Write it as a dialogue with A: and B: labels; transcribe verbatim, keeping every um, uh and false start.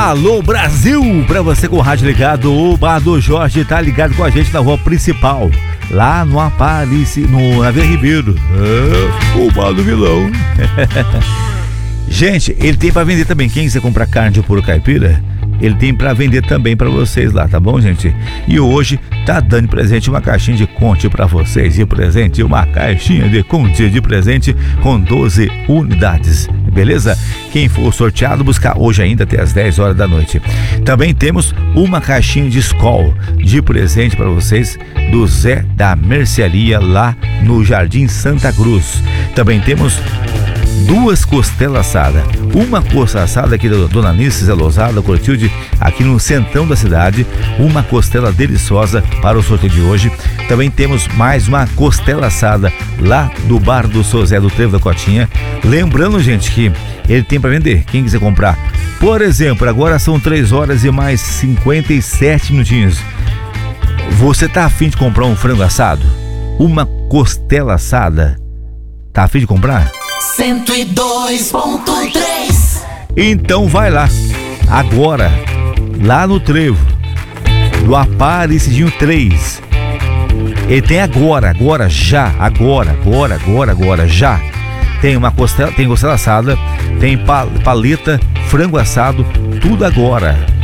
A: Alô Brasil, pra você com o rádio ligado, o Bar do Jorge tá ligado com a gente na rua principal, lá no Apareci, no Navio Ribeiro, é, o Bar do Vilão. Gente, ele tem pra vender também. Quem quiser comprar carne de porco caipira, ele tem pra vender também pra vocês lá, tá bom, gente? E hoje tá dando de presente uma caixinha de Conte pra vocês. De presente, uma caixinha de Conte de presente com doze unidades, beleza? Quem for sorteado, buscar hoje ainda até as dez horas da noite. Também temos uma caixinha de Skol de presente pra vocês do Zé da Mercearia lá no Jardim Santa Cruz. Também temos duas costelas assadas, uma costela assada aqui da Dona Nice Zé Losada, Clotilde, aqui no centrão da cidade, uma costela deliciosa para o sorteio de hoje. Também temos mais uma costela assada lá do Bar do Seu Zé do Trevo da Cotinha. Lembrando, gente, que ele tem para vender, quem quiser comprar. Por exemplo, agora são três horas e mais cinquenta e sete minutinhos. Você tá afim de comprar um frango assado? Uma costela assada? Tá afim de comprar?
B: cento e dois ponto três.
A: Então vai lá, agora, lá no Trevo, do Aparecidinho três. Ele tem agora, agora, já, agora, agora, agora, agora, já. Tem uma costela, tem costela assada, tem paleta, frango assado, tudo agora.